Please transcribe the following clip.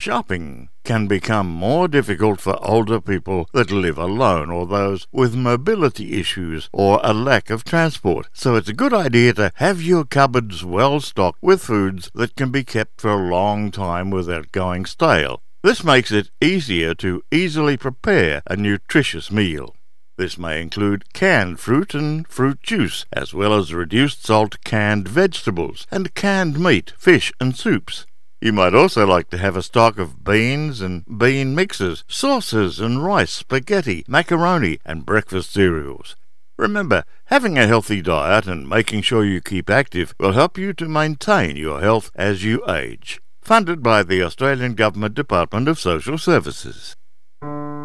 Shopping can become more difficult for older people that live alone or those with mobility issues or a lack of transport, so it's a good idea to have your cupboards well stocked with foods that can be kept for a long time without going stale. This makes it easier to easily prepare a nutritious meal. This may include canned fruit and fruit juice, as well as reduced salt canned vegetables and canned meat, fish and soups. You might also like to have a stock of beans and bean mixes, sauces and rice, spaghetti, macaroni and breakfast cereals. Remember, having a healthy diet and making sure you keep active will help you to maintain your health as you age. Funded by the Australian Government Department of Social Services.